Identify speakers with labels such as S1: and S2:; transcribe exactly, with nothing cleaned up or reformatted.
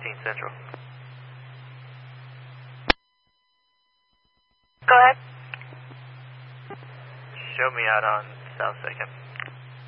S1: fifteen Central.
S2: Go ahead.
S1: Show me out on South second.